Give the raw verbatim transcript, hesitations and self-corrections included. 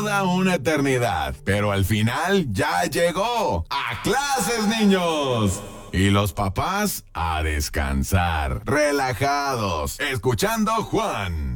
toda una eternidad, pero al final ya llegó. ¡A clases, niños! Y los papás a descansar, relajados, escuchando Juan.